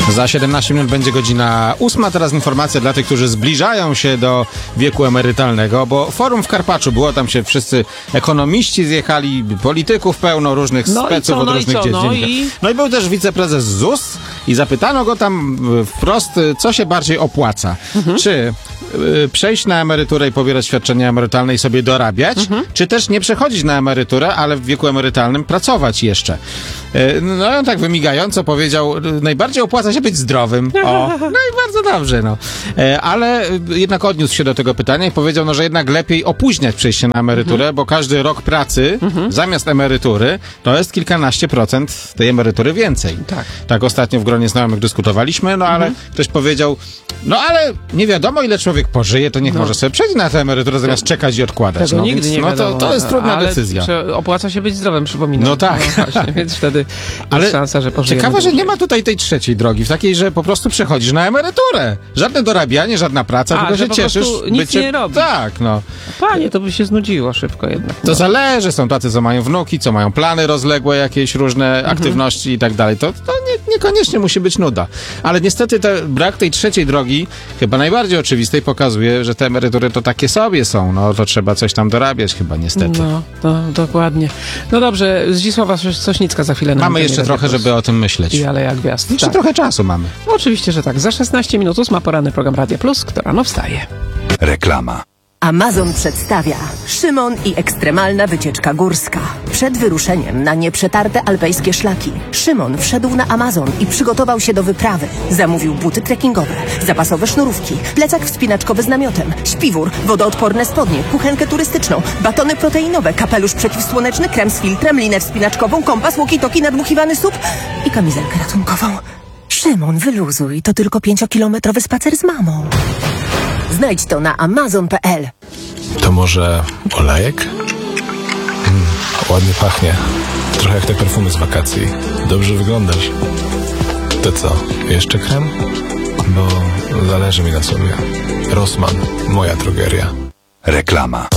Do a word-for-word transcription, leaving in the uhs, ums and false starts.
Za siedemnaście minut będzie godzina ósma. Teraz informacja dla tych, którzy zbliżają się do wieku emerytalnego, bo forum w Karpaczu było, tam się wszyscy ekonomiści zjechali, polityków pełno, różnych no speców co, od no różnych i co, dziedzin. no i... no i był też wiceprezes Z U S i zapytano go tam wprost, co się bardziej opłaca. Mhm. Czy y, przejść na emeryturę i pobierać świadczenia emerytalne i sobie dorabiać, mhm. czy też nie przechodzić na emeryturę, ale w wieku emerytalnym pracować jeszcze. Y, no i on tak wymigająco powiedział, najbardziej opłaca się być zdrowym. O, no i bardzo dobrze, no. Y, ale jednak odniósł się do tego pytania i powiedział, no, że jednak lepiej opóźniać przejście na emeryturę, mhm. bo każdy rok pracy mhm. zamiast emerytury to jest kilkanaście procent tej emerytury więcej. Tak. Tak ostatnio w gronie znajomych dyskutowaliśmy, no ale mhm. ktoś powiedział, no ale nie wiadomo, ile człowiek pożyje, to niech no. może sobie przejść na tę emeryturę zamiast czekać i odkładać. Tego no, nigdy więc, nie no to, to jest trudna ale decyzja. Opłaca się być zdrowym, przypominam. No tak. No właśnie, więc wtedy ale jest szansa, że pożyjemy. Ciekawe, dłużej. że nie ma tutaj tej trzeciej drogi, w takiej, że po prostu przechodzisz na emeryturę. Żadne dorabianie, żadna praca, A, tylko że się po cieszysz. nic bycie... nie robisz. Tak, no. Panie, to by się znudziło szybko jednak. To no. zależy, są tacy, co mają wnuki, co mają plany rozległe, jakieś różne mhm. aktywności i tak dalej. To, to nie, niekoniecznie musi być nuda. Ale niestety te, brak tej trzeciej drogi, chyba najbardziej oczywistej, pokazuje, że te emerytury to takie sobie są. No to trzeba coś tam dorabiać chyba niestety. No, to dokładnie. No dobrze, Zdzisława Sośnicka za chwilę. Mamy jeszcze trochę, żeby o tym myśleć. I ale jak gwiazd. Jeszcze tak. trochę czasu mamy. No, oczywiście, że tak. Za szesnaście minut ósma poranny program Radia Plus, kto rano wstaje. Reklama. Amazon przedstawia Szymon i ekstremalna wycieczka górska. Przed wyruszeniem na nieprzetarte alpejskie szlaki Szymon wszedł na Amazon i przygotował się do wyprawy. Zamówił buty trekkingowe, zapasowe sznurówki, plecak wspinaczkowy z namiotem, śpiwór, wodoodporne spodnie, kuchenkę turystyczną, batony proteinowe, kapelusz przeciwsłoneczny, krem z filtrem, linę wspinaczkową, kompas, walkie-talkie, nadmuchiwany sup i kamizelkę ratunkową. Szymon, wyluzuj, to tylko pięciokilometrowy spacer z mamą. Znajdź to na amazon kropka p l. To może olejek? Mm, ładnie pachnie. Trochę jak te perfumy z wakacji. Dobrze wyglądasz. To co, jeszcze krem? Bo zależy mi na sobie. Rossmann, moja drogeria. Reklama.